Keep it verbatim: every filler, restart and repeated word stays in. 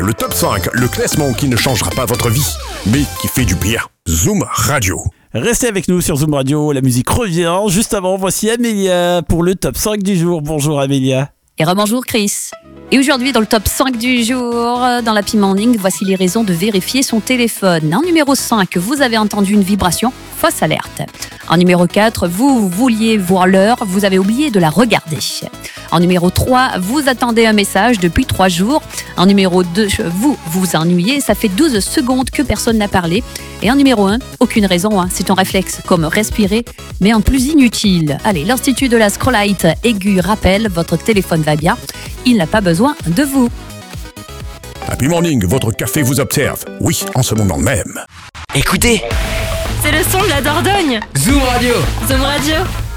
le top cinq, le classement qui ne changera pas votre vie, mais qui fait du bien. Zoom Radio. Restez avec nous sur Zoom Radio, la musique revient. Juste avant, voici Amélia pour le top cinq du jour. Bonjour Amélia. Et rebonjour Chris. Et aujourd'hui dans le top cinq du jour, dans l'Happy Morning, voici les raisons de vérifier son téléphone. En numéro cinq, vous avez entendu une vibration, fausse alerte. En numéro quatre, vous vouliez voir l'heure, vous avez oublié de la regarder. En numéro trois, vous attendez un message depuis trois jours. En numéro deux, vous vous ennuyez, ça fait douze secondes que personne n'a parlé. Et en numéro un, aucune raison, hein, c'est un réflexe comme respirer, mais en plus inutile. Allez, l'Institut de la Scrollite aiguë rappelle, votre téléphone va bien, il n'a pas besoin de vous. Happy Morning, votre café vous observe. Oui, en ce moment même. Écoutez, c'est le son de la Dordogne. Zoom Radio. Zoom Radio.